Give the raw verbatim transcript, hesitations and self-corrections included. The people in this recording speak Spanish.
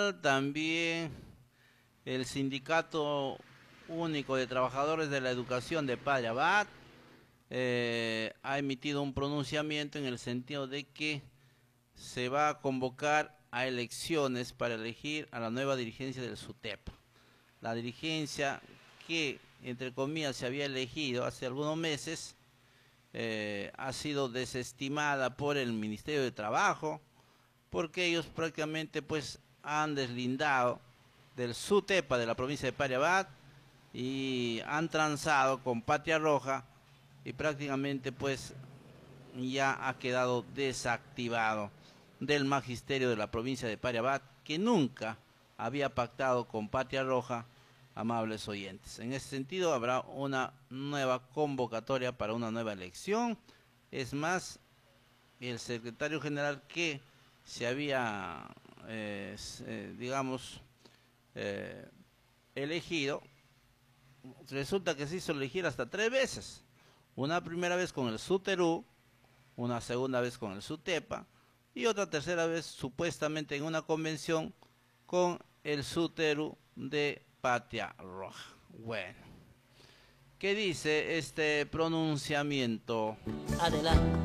También el Sindicato Único de Trabajadores de la Educación de Padre Abad eh, ha emitido un pronunciamiento en el sentido de que se va a convocar a elecciones para elegir a la nueva dirigencia del SUTEP. La dirigencia que, entre comillas, se había elegido hace algunos meses, eh, ha sido desestimada por el Ministerio de Trabajo, porque ellos prácticamente pues han deslindado del SUTEPA de la provincia de Padre Abad y han transado con Patria Roja y prácticamente pues ya ha quedado desactivado del magisterio de la provincia de Padre Abad, que nunca había pactado con Patria Roja, amables oyentes. En ese sentido habrá una nueva convocatoria para una nueva elección. Es más, el secretario general que se había, eh, eh, digamos, eh, elegido, resulta que se hizo elegir hasta tres veces. Una primera vez con el SUTERU, una segunda vez con el SUTEPA y otra tercera vez supuestamente en una convención con el SUTERU de Patria Roja. Bueno, ¿qué dice este pronunciamiento? Adelante.